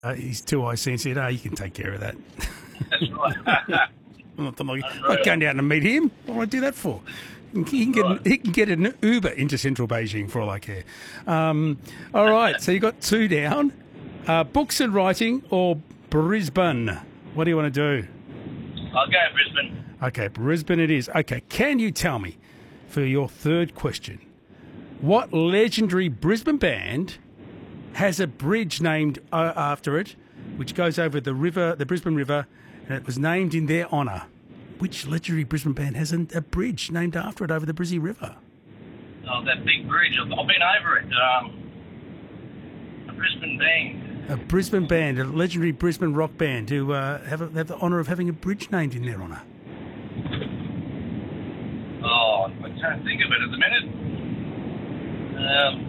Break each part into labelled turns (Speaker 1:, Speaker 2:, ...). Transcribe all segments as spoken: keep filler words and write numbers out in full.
Speaker 1: Uh, he's too I C and said, oh, you can take care of that.
Speaker 2: That's right.
Speaker 1: I'm not, I'm not, I'm not going down to meet him. What do I do that for? He can, get an, he can get an Uber into central Beijing for all I care. Um, all right, so you got two down. Uh, books and writing or Brisbane? What do you want to do?
Speaker 2: I'll go Brisbane.
Speaker 1: Okay, Brisbane it is. Okay, can you tell me, for your third question, what legendary Brisbane band has a bridge named uh, after it, which goes over the river, the Brisbane River, and it was named in their honour? Which legendary Brisbane band has a, a bridge named after it over the Brizzy River?
Speaker 2: Oh, that big bridge. I've, I've been over it. Um, a Brisbane band.
Speaker 1: A Brisbane band, a legendary Brisbane rock band who uh, have, a, have the honour of having a bridge named in their honour.
Speaker 2: Oh, I can't think of it at the minute. Um,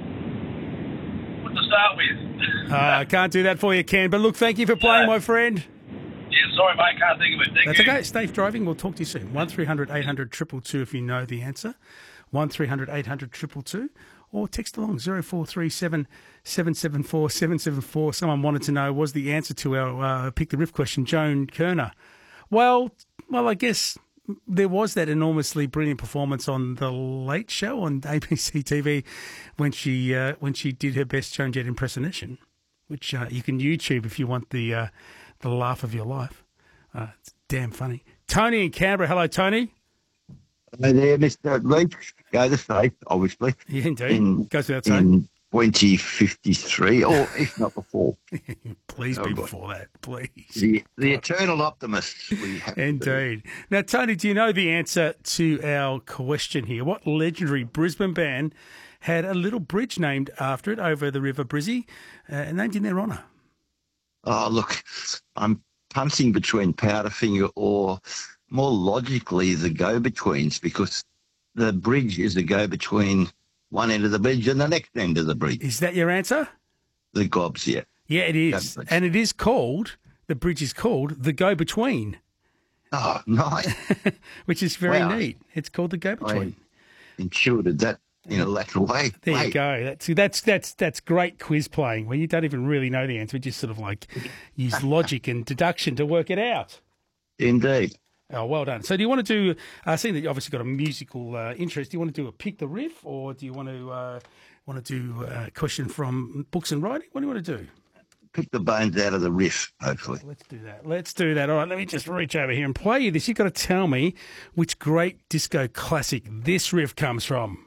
Speaker 2: what to start with?
Speaker 1: uh, I can't do that for you, Ken. But look, thank you for playing, my friend.
Speaker 2: Yeah, sorry, mate. Can't think of it. Thank
Speaker 1: That's
Speaker 2: you.
Speaker 1: okay. Safe driving. We'll talk to you soon. one three hundred eight hundred two two two if you know the answer. one three hundred eight hundred two two two. Or text along zero four three seven seven seven four seven seven four. Someone wanted to know, was the answer to our uh, Pick the Riff question Joan Kerner? Well, well, I guess there was that enormously brilliant performance on The Late Show on A B C T V when she uh, when she did her best Joan Jett impersonation, which uh, you can YouTube if you want the uh, the laugh of your life. Uh, it's damn funny. Tony in Canberra. Hello, Tony.
Speaker 3: Hello there, Mister Leach. Go the safe, obviously.
Speaker 1: Yeah, indeed.
Speaker 3: In,
Speaker 1: Goes without saying.
Speaker 3: In twenty fifty-three, or if not before.
Speaker 1: Please
Speaker 3: Oh,
Speaker 1: be
Speaker 3: God.
Speaker 1: before that, please.
Speaker 3: The, the eternal optimist. We have to be.
Speaker 1: Indeed. Now, Tony, do you know the answer to our question here? What legendary Brisbane band had a little bridge named after it over the River Brizzy, uh, named in their honour?
Speaker 3: Oh, look, I'm punting between Powderfinger or more logically the go-betweens, because the bridge is the go-between one end of the bridge and the next end of the bridge.
Speaker 1: Is that your answer?
Speaker 3: The gobs, yeah.
Speaker 1: Yeah, it is.
Speaker 3: Go-betweens.
Speaker 1: And it is called, the bridge is called the Go-Between,
Speaker 3: Oh, nice.
Speaker 1: which is very
Speaker 3: Wow.
Speaker 1: neat. It's called the Go-Between.
Speaker 3: I intuited that in a lateral way.
Speaker 1: There you
Speaker 3: Wait.
Speaker 1: go. That's that's that's that's great quiz playing where you don't even really know the answer, just sort of like use logic and deduction to work it out.
Speaker 3: Indeed.
Speaker 1: Oh, well done. So do you want to do, uh, seeing that you obviously got a musical uh, interest, do you want to do a Pick the Riff, or do you want to uh, want to do a question from books and writing? What do you want to do?
Speaker 3: Pick the bones out of the riff, hopefully.
Speaker 1: Let's do that. Let's do that. All right, let me just reach over here and play you this. You've got to tell me which great disco classic this riff comes from.